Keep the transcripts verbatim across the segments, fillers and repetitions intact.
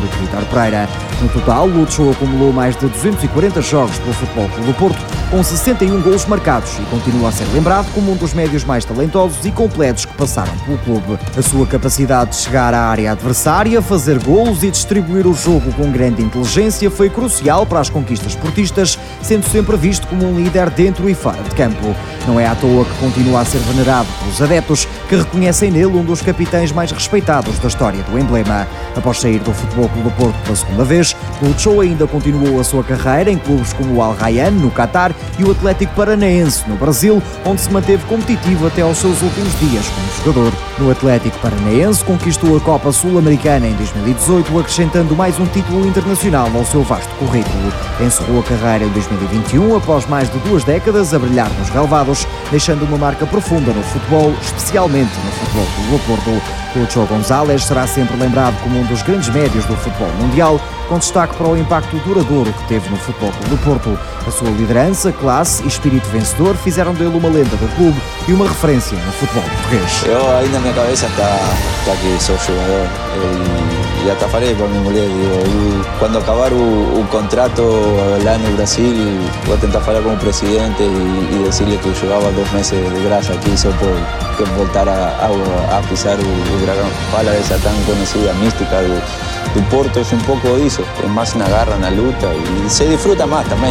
de Vítor Pereira. No total, o Ochoa acumulou mais de duzentos e quarenta jogos pelo Futebol Clube do Porto, com sessenta e um golos marcados, e continua a ser lembrado como um dos médios mais talentosos e completos que passaram pelo clube. A sua capacidade de chegar à área adversária, fazer golos e distribuir o jogo com grande inteligência foi crucial para as conquistas portistas, sendo sempre visto como um líder dentro e fora de campo. Não é à toa que continua a ser venerado pelos adeptos, que reconhecem nele um dos capitães mais respeitados da história do emblema. Após sair do Futebol Clube do Porto pela segunda vez, o Ochoa ainda continuou a sua carreira em clubes como o Al Rayyan, no Qatar, e o Atlético Paranaense, no Brasil, onde se manteve competitivo até aos seus últimos dias como jogador. No Atlético Paranaense, conquistou a Copa Sul-Americana em dois mil e dezoito, acrescentando mais um título internacional ao seu vasto currículo. Encerrou a carreira em dois mil e vinte e um, após mais de duas décadas a brilhar nos relevados, deixando uma marca profunda no futebol, especialmente no Futebol Clube do Porto. O Ochoa González será sempre lembrado como um dos grandes médios do futebol mundial, com destaque para o impacto duradouro que teve no Futebol Clube do Porto. A sua liderança, classe e espírito vencedor fizeram dele uma lenda do clube e uma referência no futebol português. Eu ainda na minha cabeça está, está que sou jogador e, e até falei para minha mulher, digo, quando acabar o, o contrato lá no Brasil, vou tentar falar com o presidente e, e dizer-lhe que eu jogava dois meses de graça aqui só por voltar a, a, a pisar o, o Dragão. Fala dessa tão conhecida mística do, do Porto, é um pouco isso, é mais na garra, na luta e se disfruta mais também.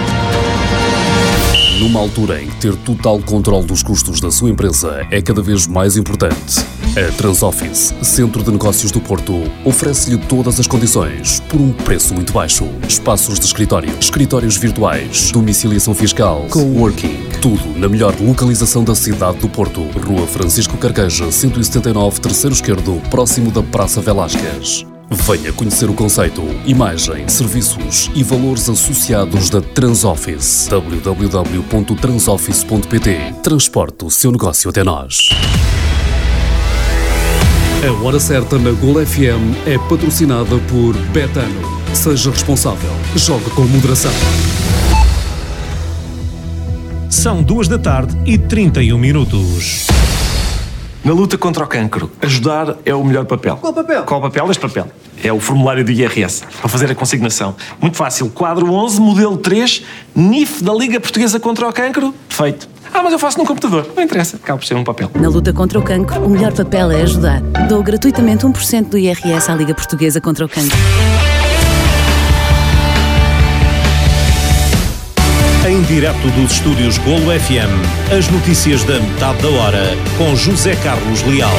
Numa altura em que ter total controle dos custos da sua empresa é cada vez mais importante, a Transoffice, Centro de Negócios do Porto, oferece-lhe todas as condições por um preço muito baixo. Espaços de escritório, escritórios virtuais, domiciliação fiscal, coworking, tudo na melhor localização da cidade do Porto. Rua Francisco Carqueja, cento e setenta e nove, terceiro esquerdo, próximo da Praça Velásquez. Venha conhecer o conceito, imagem, serviços e valores associados da Transoffice. w w w ponto transoffice ponto p t. Transporte o seu negócio até nós. A Hora Certa na Gol F M é patrocinada por Betano. Seja responsável. Jogue com moderação. São duas da tarde e trinta e um minutos. Na luta contra o cancro, ajudar é o melhor papel. Qual papel? Qual papel? Este papel. É o formulário do I R S, para fazer a consignação. Muito fácil. Quadro onze, modelo três, N I F da Liga Portuguesa contra o Cancro. Feito. Ah, mas eu faço num computador. Não interessa. Acaba por ser um papel. Na luta contra o cancro, o melhor papel é ajudar. Dou gratuitamente um por cento do I R S à Liga Portuguesa contra o Cancro. Em direto dos estúdios Golo F M, as notícias da metade da hora, com José Carlos Leal.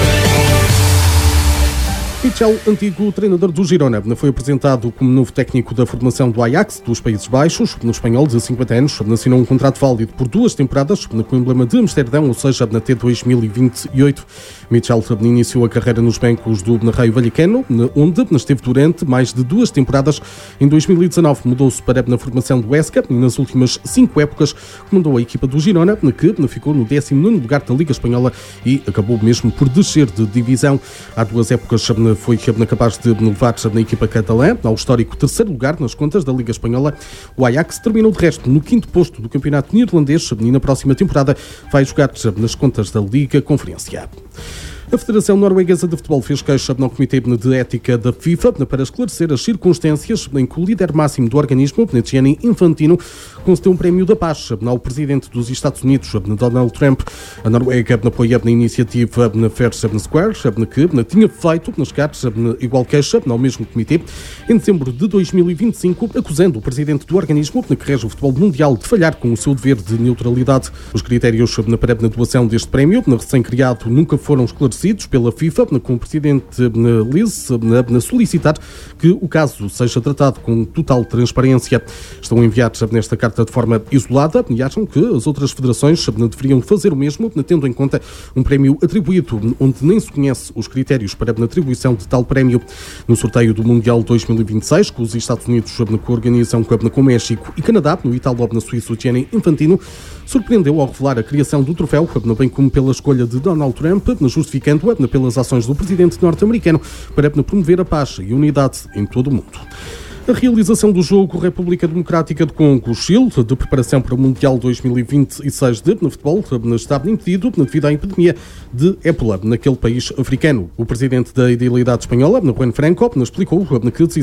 Michel, antigo treinador do Girona, foi apresentado como novo técnico da formação do Ajax dos Países Baixos. No espanhol, de cinquenta anos, assinou um contrato válido por duas temporadas com o emblema de Amsterdão, ou seja, até dois mil e vinte e oito. Michel iniciou a carreira nos bancos do Raio Vallecano, onde esteve durante mais de duas temporadas. Em dois mil e dezanove mudou-se para a formação do Huesca e nas últimas cinco épocas comandou a equipa do Girona, que ficou no décimo nono lugar da Liga Espanhola e acabou mesmo por descer de divisão. Há duas épocas foi capaz de levar na equipa catalã ao histórico terceiro lugar nas contas da Liga Espanhola. O Ajax terminou de resto no quinto posto do campeonato neerlandês e na próxima temporada vai jogar nas contas da Liga Conferência. A Federação Norueguesa de Futebol fez queixa no Comitê de Ética da FIFA para esclarecer as circunstâncias em que o líder máximo do organismo, Gianni Infantino, concedeu um prémio da paz ao presidente dos Estados Unidos, Donald Trump. A Noruega apoia a iniciativa na Fair Square, que tinha feito nas cartas igual queixa ao mesmo comitê em dezembro de dois mil e vinte e cinco, acusando o presidente do organismo, que rege o futebol mundial, de falhar com o seu dever de neutralidade. Os critérios para a doação deste prémio, recém-criado, nunca foram esclarecidos pela FIFA, com o presidente Liz a solicitar que o caso seja tratado com total transparência. Estão enviados nesta carta de forma isolada e acham que as outras federações deveriam fazer o mesmo, tendo em conta um prémio atribuído onde nem se conhece os critérios para a atribuição de tal prémio. No sorteio do Mundial dois mil e vinte e seis, que os Estados Unidos organizam com México e Canadá, no Italo na Suíça, o Gianni Infantino surpreendeu ao revelar a criação do troféu, bem como pela escolha de Donald Trump, justificando-a pelas ações do presidente norte-americano para promover a paz e unidade em todo o mundo. A realização do jogo República Democrática do Congo-Chile, de preparação para o Mundial dois mil e vinte e seis de futebol, estava impedido devido à epidemia de ébola naquele país africano. O presidente da Idealidade Espanhola, Juan Franco, explicou que